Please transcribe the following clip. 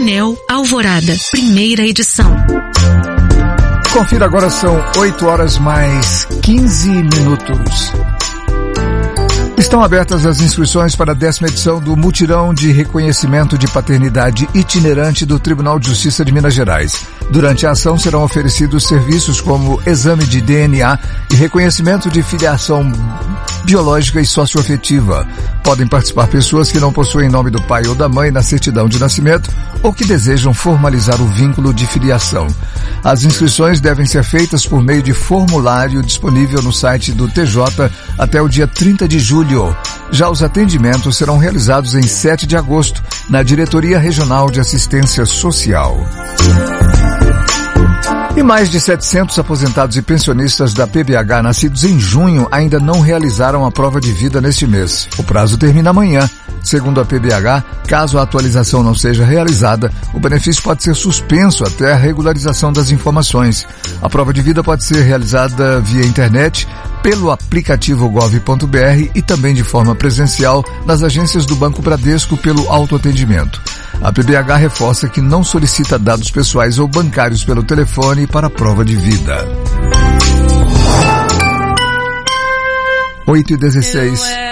Anel Alvorada, primeira edição. Confira agora, são 8 horas mais 15 minutos. Estão abertas as inscrições para a 10ª edição do Mutirão de Reconhecimento de Paternidade Itinerante do Tribunal de Justiça de Minas Gerais. Durante a ação serão oferecidos serviços como exame de DNA e reconhecimento de filiação biológica e socioafetiva. Podem participar pessoas que não possuem nome do pai ou da mãe na certidão de nascimento ou que desejam formalizar o vínculo de filiação. As inscrições devem ser feitas por meio de formulário disponível no site do TJ até o dia 30 de julho. Já os atendimentos serão realizados em 7 de agosto, na Diretoria Regional de Assistência Social. E mais de 700 aposentados e pensionistas da PBH nascidos em junho ainda não realizaram a prova de vida neste mês. O prazo termina amanhã. Segundo a PBH, caso a atualização não seja realizada, o benefício pode ser suspenso até a regularização das informações. A prova de vida pode ser realizada via internet, pelo aplicativo gov.br e também de forma presencial nas agências do Banco Bradesco pelo autoatendimento. A PBH reforça que não solicita dados pessoais ou bancários pelo telefone para a prova de vida. 8h16.